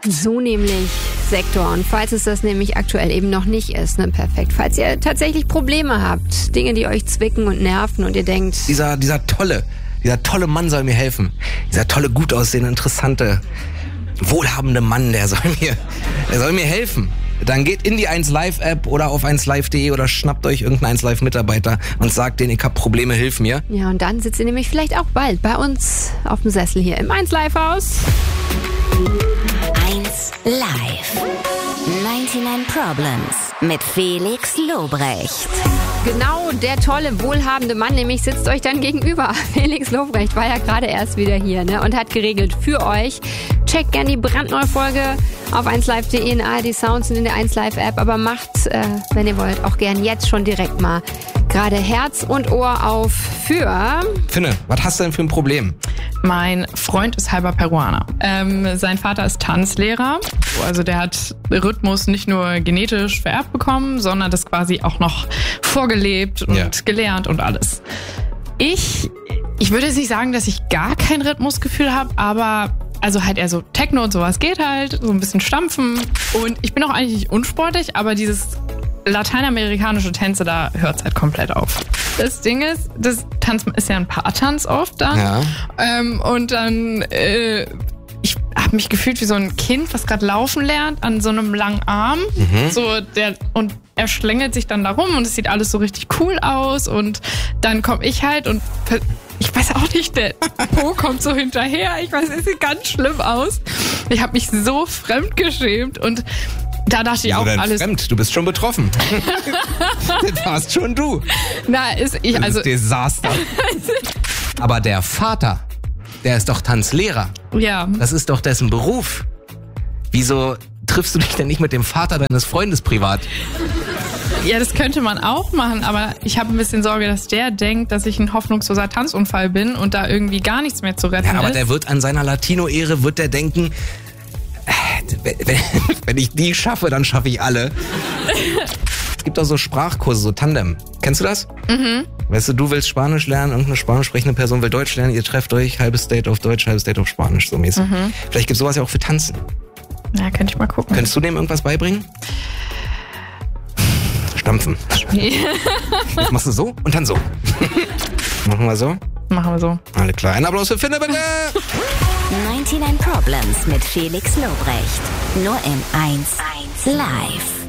So nämlich, Sektor. Und falls es das nämlich aktuell eben noch nicht ist, ne, perfekt. Falls ihr tatsächlich Probleme habt, Dinge, die euch zwicken und nerven und ihr denkt... Dieser tolle Mann soll mir helfen. Dieser tolle, gut aussehende, interessante, wohlhabende Mann, der soll mir helfen. Dann geht in die 1Live-App oder auf 1Live.de oder schnappt euch irgendeinen 1Live-Mitarbeiter und sagt denen, ich hab Probleme, hilf mir. Ja, und dann sitzt ihr nämlich vielleicht auch bald bei uns auf dem Sessel hier im 1Live-Haus. 1Live. 99 Problems mit Felix Lobrecht. Genau, der tolle, wohlhabende Mann nämlich sitzt euch dann gegenüber. Felix Lobrecht war ja gerade erst wieder hier, ne, und hat geregelt für euch. Checkt gerne die brandneue Folge auf 1Live.de in ARD Sounds und in der 1Live-App. Aber macht, wenn ihr wollt, auch gern jetzt schon direkt mal gerade Herz und Ohr auf für... Finne, was hast du denn für ein Problem? Mein Freund ist halber Peruaner. Sein Vater ist Tanzlehrer. Also der hat Rhythmus nicht nur genetisch vererbt bekommen, sondern das quasi auch noch vorgelebt und gelernt und alles. Ich würde jetzt nicht sagen, dass ich gar kein Rhythmusgefühl habe, aber also halt eher so Techno und sowas geht halt, so ein bisschen stampfen. Und ich bin auch eigentlich nicht unsportlich, aber dieses lateinamerikanische Tänze, da hört es halt komplett auf. Das Ding ist, das Tanzen ist ja ein Paartanz oft dann. Ja. Und dann, ich habe mich gefühlt wie so ein Kind, was gerade laufen lernt an so einem langen Arm. Und er schlängelt sich dann da rum und es sieht alles so richtig cool aus. Und dann komme ich halt und ich weiß auch nicht, der Po kommt so hinterher. Ich weiß, es sieht ganz schlimm aus. Ich habe mich so fremdgeschämt und da dachte ich auch alles... Fremd? Du bist schon betroffen. Das warst schon du. Das ist Desaster. Aber der Vater, der ist doch Tanzlehrer. Ja. Das ist doch dessen Beruf. Wieso triffst du dich denn nicht mit dem Vater deines Freundes privat? Ja, das könnte man auch machen, aber ich habe ein bisschen Sorge, dass der denkt, dass ich ein hoffnungsloser Tanzunfall bin und da irgendwie gar nichts mehr zu retten ist. Ja, aber der wird an seiner Latino-Ehre, wird der denken, wenn ich die schaffe, dann schaffe ich alle. Es gibt auch so Sprachkurse, so Tandem. Kennst du das? Mhm. Weißt du willst Spanisch lernen, irgendeine spanisch sprechende Person will Deutsch lernen, ihr trefft euch, halbes Date auf Deutsch, halbes Date auf Spanisch, so mäßig. Mhm. Vielleicht gibt es sowas ja auch für Tanzen. Ja, könnte ich mal gucken. Könntest du dem irgendwas beibringen? Stampfen. Jetzt machst du so und dann so. Machen wir so? Machen wir so. Alle klar. Ein Applaus für Finne, bitte! 99 Problems mit Felix Lobrecht. Nur im 1 Live.